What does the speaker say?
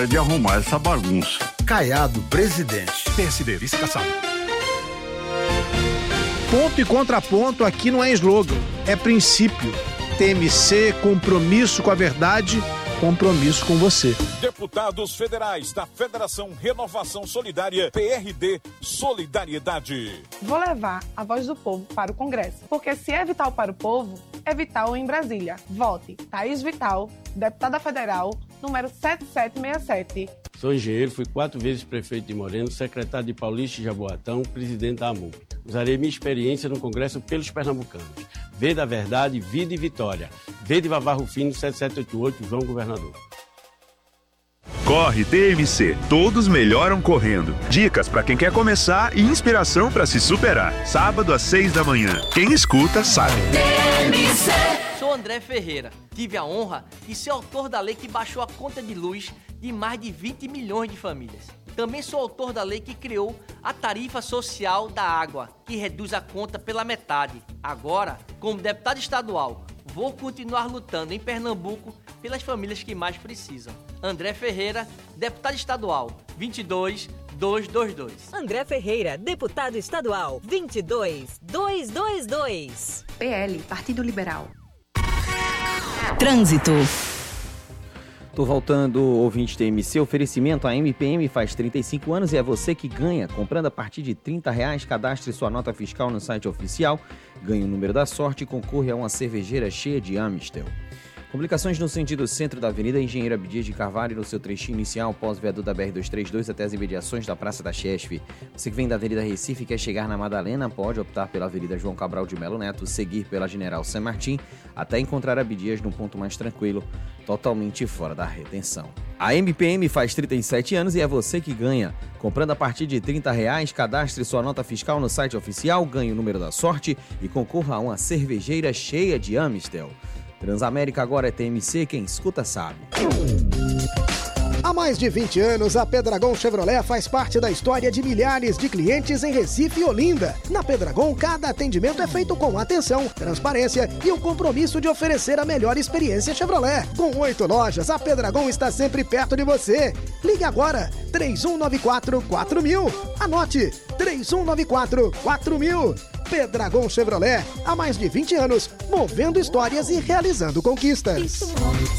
de arrumar essa bagunça. Caiado, presidente. PSD, vice-caçado. Ponto e contraponto aqui não é slogan, é princípio. TMC, compromisso com a verdade, compromisso com você. Deputados federais da Federação Renovação Solidária, PRD, Solidariedade. Vou levar a voz do povo para o Congresso, porque se é vital para o povo, é vital em Brasília. Vote Thaís Vital, deputada federal, número 7767. Sou engenheiro, fui 4 vezes prefeito de Moreno, secretário de Paulista e Jaboatão, presidente da AMUP. Usarei minha experiência no Congresso pelos pernambucanos. V da verdade, vida e vitória. V de Vavá Rufino, 7788, João Governador. Corre TMC, todos melhoram correndo. Dicas para quem quer começar e inspiração para se superar. Sábado às 6 da manhã. Quem escuta sabe. TMC. Sou André Ferreira. Tive a honra de ser autor da lei que baixou a conta de luz de mais de 20 milhões de famílias. Também sou autor da lei que criou a tarifa social da água, que reduz a conta pela metade. Agora, como deputado estadual, vou continuar lutando em Pernambuco pelas famílias que mais precisam. André Ferreira, deputado estadual, 22222. André Ferreira, deputado estadual, 22222. PL, Partido Liberal. Trânsito. Tô voltando, ouvinte TMC, oferecimento a MPM faz 35 anos e é você que ganha. Comprando a partir de R$30, cadastre sua nota fiscal no site oficial, ganhe o número da sorte e concorre a uma cervejeira cheia de Amistel. Complicações no sentido centro da Avenida Engenheiro Abdias de Carvalho no seu trechinho inicial, pós-viaduto da BR-232 até as imediações da Praça da Chesf. Você que vem da Avenida Recife e quer chegar na Madalena, pode optar pela Avenida João Cabral de Melo Neto, seguir pela General San Martín, até encontrar Abdias num ponto mais tranquilo, totalmente fora da retenção. A MPM faz 37 anos e é você que ganha. Comprando a partir de R$30, cadastre sua nota fiscal no site oficial, ganhe o número da sorte e concorra a uma cervejeira cheia de Amistel. Transamérica agora é TMC, quem escuta sabe. Há mais de 20 anos, a Pedragon Chevrolet faz parte da história de milhares de clientes em Recife e Olinda. Na Pedragon, cada atendimento é feito com atenção, transparência e o compromisso de oferecer a melhor experiência Chevrolet. Com 8 lojas, a Pedragon está sempre perto de você. Ligue agora, 3194-4000. Anote, 3194-4000. Pedragon Chevrolet, há mais de 20 anos, movendo histórias e realizando conquistas.